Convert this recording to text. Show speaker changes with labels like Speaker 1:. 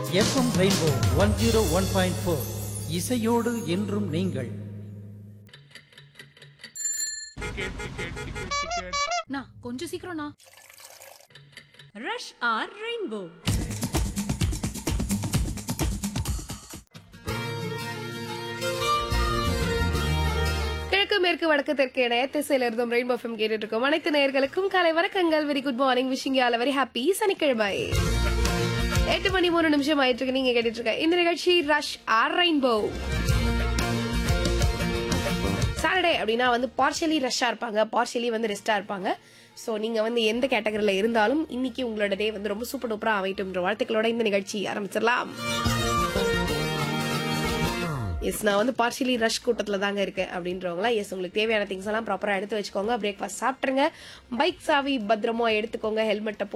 Speaker 1: FM rainbow 101.4 இசையோடு என்றும் நீங்கள்.
Speaker 2: கொஞ்சம் சீக்கிரம். Rush R rainbow.
Speaker 3: கிழக்கு மேற்கு வடக்கு தெற்கு என திசையில இருந்தும் ரெயின்போ எஃப்எம் கேட்டுட்டு இருக்கோம். அனைத்து நேயர்களுக்கும் காலை வணக்கங்கள். Very good morning. Wishing you all very happy சனிக்கிழமை. 8 மணி 3 நிமிஷம் ஆயிட்டு இருக்கு. நீங்க கேட்டுட்டு இருக்க இந்த நிகழ்ச்சி ரஷ் ஆர் ரெயின்போ. சாட்டர்டே அப்படின்னா பார்ஷியலி ரஷ்ஷா இருப்பாங்க, பார்ஷியலி ரெஸ்டா இருப்பாங்க. ஸோ நீங்க எந்த கேட்டகரியில இருந்தாலும் இன்னைக்கு உங்களோட டே ரொம்ப சூப்பர் டூப்பரா ஆயிட்டுன்ற வாழ்த்துக்களோட இந்த நிகழ்ச்சி ஆரம்பிச்சிடலாம். எஸ், நான் பார்ஷியலி ரஷ் கூட்டத்துல தாங்க இருக்கேன் அப்படின்றவங்களா, எஸ் உங்களுக்கு தேவையான திங்ஸ் எல்லாம் ப்ராப்பரா எடுத்து வச்சுக்கோங்க. பிரேக்ஃபாஸ்ட் சாப்பிட்டுருங்க, பைக் சாவி பத்திரமா எடுத்துக்கோங்க, ஹெல்மெட்டை